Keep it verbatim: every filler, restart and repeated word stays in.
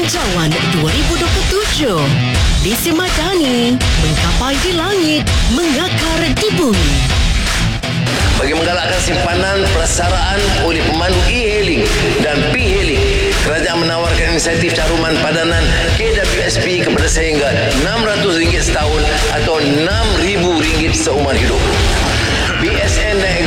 Belanjawan dua ribu dua puluh tujuh. Disemadani, mengkapai di langit, mengakar di bumi. Bagi menggalakkan simpanan persaraan oleh pemandu e-hailing dan P-hailing, kerajaan menawarkan insentif caruman padanan K W S P kepada sehingga enam ratus ringgit setahun atau enam ribu ringgit seumur hidup. B S N dan